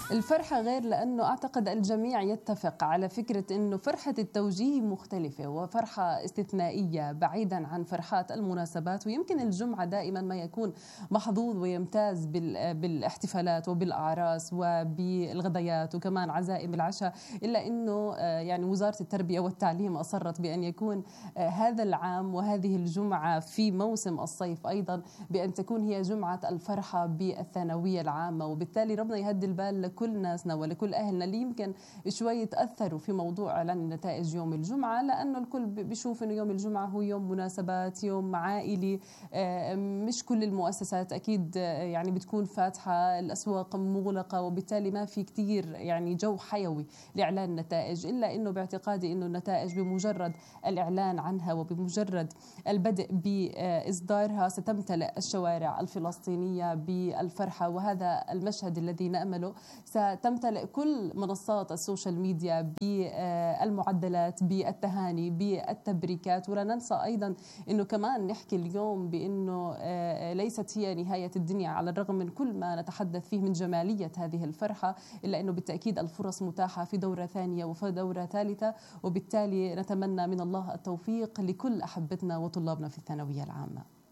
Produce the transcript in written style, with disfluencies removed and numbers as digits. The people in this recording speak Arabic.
الفرحة غير، لأنه أعتقد الجميع يتفق على فكرة أنه فرحة التوجيه مختلفة وفرحة استثنائية بعيدا عن فرحات المناسبات. ويمكن الجمعة دائما ما يكون محظوظ ويمتاز بالاحتفالات وبالأعراس وبالغديات وكمان عزائم العشاء، إلا أنه يعني وزارة التربية والتعليم أصرت بأن يكون هذا العام وهذه الجمعة في موسم الصيف أيضا بأن تكون هي جمعة الفرحة بالثانوية العامة. وبالتالي ربنا يهدي البال لكل ناسنا ولكل أهلنا اللي يمكن شوي تأثروا في موضوع إعلان النتائج يوم الجمعة، لأنه الكل بيشوف إنه يوم الجمعة هو يوم مناسبات، يوم عائلي. مش كل المؤسسات أكيد يعني بتكون فاتحة، الأسواق مغلقة، وبالتالي ما في كتير يعني جو حيوي لإعلان النتائج. إلا إنه باعتقادي إنه النتائج بمجرد الإعلان عنها وبمجرد البدء بإصدارها ستمتلئ الشوارع الفلسطينية بالفرحة، وهذا المشهد الذي نأمله. ستمتلئ كل منصات السوشيال ميديا بالمعدلات، بالتهاني، بالتبريكات. ولا ننسى أيضا أنه كمان نحكي اليوم بأنه ليست هي نهاية الدنيا، على الرغم من كل ما نتحدث فيه من جمالية هذه الفرحة، إلا أنه بالتأكيد الفرص متاحة في دورة ثانية وفي دورة ثالثة. وبالتالي نتمنى من الله التوفيق لكل أحبتنا وطلابنا في الثانوية العامة.